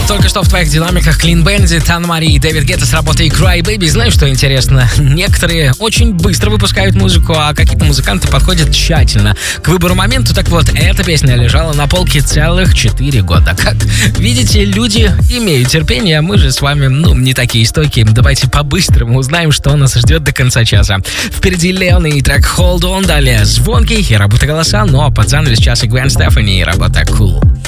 Только что в твоих динамиках Clean Bandit, Анна Мари и Дэвид Гетта с работой Cry Baby. Знаешь, что интересно? Некоторые очень быстро выпускают музыку, а какие-то музыканты подходят тщательно к выбору моменту. Так вот, эта песня лежала на полке целых 4 года. Как видите, люди имеют терпение, а мы же с вами, не такие стойкие. Давайте по-быстрому узнаем, что нас ждет до конца часа. Впереди Леон и трек Hold On, далее звонкий и работа голоса, но под занавес часа Гвен Стефани и работа Cool.